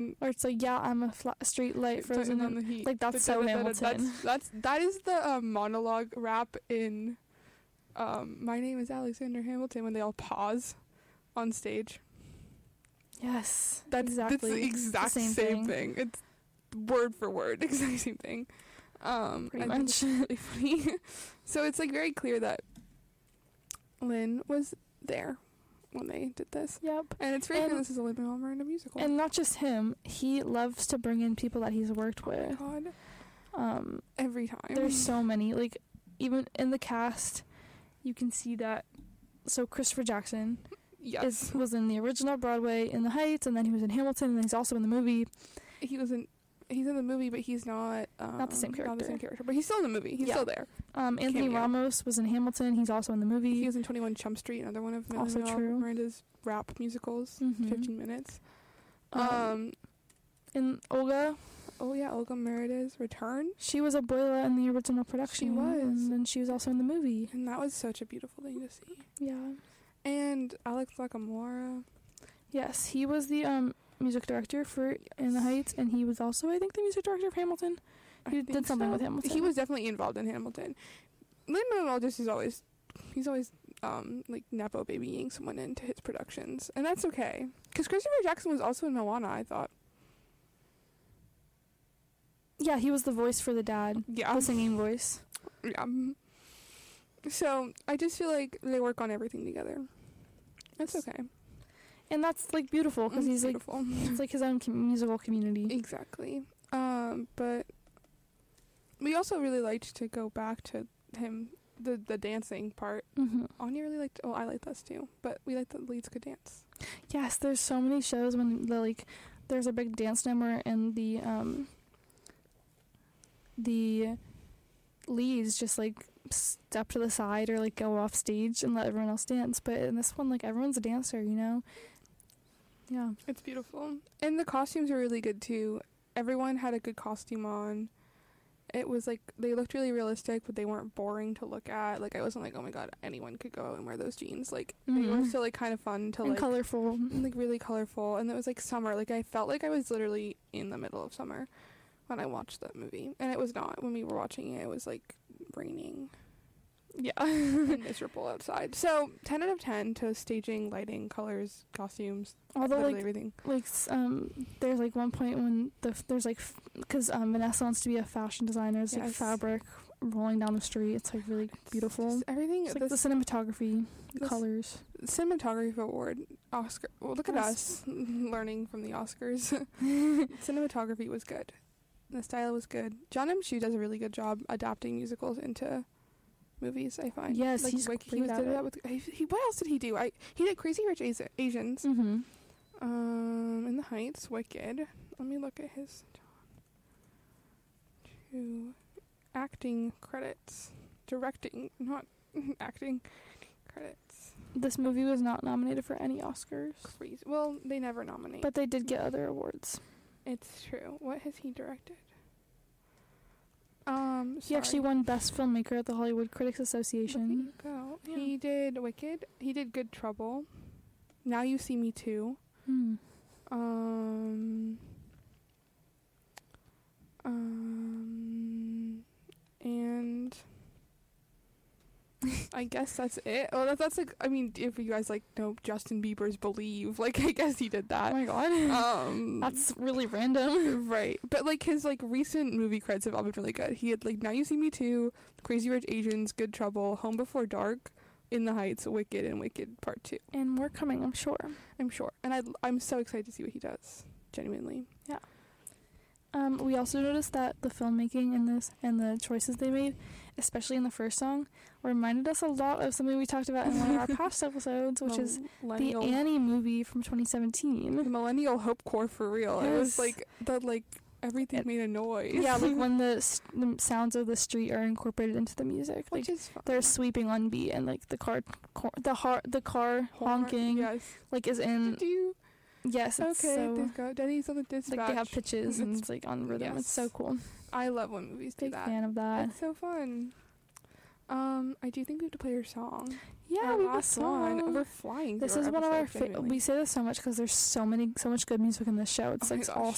Or it's like, yeah, I'm a street light frozen on the heat. Like, that's so Hamilton. That is the monologue rap in My Name is Alexander Hamilton, when they all pause on stage. Yes, That's exactly. the exact same thing. It's word for word, exact same thing. Pretty I much. think it's really funny. So it's like very clear that Lin was there when they did this. Yep. And it's very clear this is a Lin-Manuel Miranda musical. And not just him, he loves to bring in people that he's worked with. God. Every time. There's so many. Like, even in the cast, you can see that. So Christopher Jackson was in the original Broadway in The Heights, and then he was in Hamilton, and then he's also in the movie. He's in the movie, but he's not the same character. Not the same character, but he's still in the movie. He's still there. Anthony Ramos was in Hamilton. He's also in the movie. He was in 21 Chump Street, another one of also true. Miranda's rap musicals. 15 minutes. In Olga. Oh yeah, Olga Merida's Return. She was Abuela in the original production. She was. And then she was also in the movie. And that was such a beautiful thing to see. Yeah. And Alex Lacamora. Yes, he was the music director for In the Heights, and he was also, I think, the music director of Hamilton. He did something with Hamilton. He was definitely involved in Hamilton. Lin-Manuel just he's always like nepo babying someone into his productions, and that's okay. Because Christopher Jackson was also in Moana, I thought. Yeah, he was the voice for the dad. Yeah, the singing voice. Yeah. So I just feel like they work on everything together. That's okay. And that's, like, beautiful, because he's, beautiful. Like, it's, like, his own musical community. Exactly. But we also really liked to go back to him, the dancing part. Anya really liked, I liked us too, but we liked the leads could dance. Yes, there's so many shows when, there's a big dance number, and the leads just, step to the side or, go off stage and let everyone else dance. But in this one, everyone's a dancer, you know? Yeah. It's beautiful. And the costumes are really good, too. Everyone had a good costume on. It was, they looked really realistic, but they weren't boring to look at. I wasn't like, oh, my God, anyone could go and wear those jeans. They were still, kind of fun to, and colorful. Really colorful. And it was, summer. I felt like I was literally in the middle of summer when I watched that movie. And it was not. When we were watching it, it was, raining. Yeah. And miserable outside. So 10 out of 10 to staging, lighting, colors, costumes, although everything. There's one point when there's because Vanessa wants to be a fashion designer. There's fabric rolling down the street. It's really beautiful. Just everything. It's the cinematography, the colors. Cinematography award, Oscar. Well, look at us learning from the Oscars. Cinematography was good. The style was good. John M. Chu does a really good job adapting musicals into movies, I find. Yes, he's great at it. What else did he do? He did Crazy Rich Asians. In the Heights, Wicked. Let me look at his two acting credits. Directing, not acting credits. This movie was not nominated for any Oscars. Crazy. Well, they never nominate. But they did get other awards. It's true. What has he directed? He actually won Best Filmmaker at the Hollywood Critics Association. There you go. Yeah. He did Wicked. He did Good Trouble. Now You See Me Too. And I guess that's it. Oh, that's if you guys know Justin Bieber's Believe, I guess he did that. Oh my God. That's really random. Right. But his recent movie credits have all been really good. He had Now You See Me Too, Crazy Rich Asians, Good Trouble, Home Before Dark, In the Heights, Wicked, and Wicked Part 2. And more coming, I'm sure. And I'm so excited to see what he does. Genuinely. Yeah. We also noticed that the filmmaking in this and the choices they made, especially in the first song, reminded us a lot of something we talked about in one of our past episodes, which is the Annie movie from 2017. The Millennial Hope Corps for real. Yes. It was everything made a noise. Yeah, when the sounds of the street are incorporated into the music. Which is fun. They're sweeping on beat, and the car honking is in. Yes, it's okay. Denny's on the dispatch. They have pitches and it's on rhythm. Yes. It's so cool. I love when movies do that. Big fan of that. It's so fun. I do think we have to play your song. Yeah, we have a song. We're flying. This is one of our we say this so much because there's so much good music in this show. It's all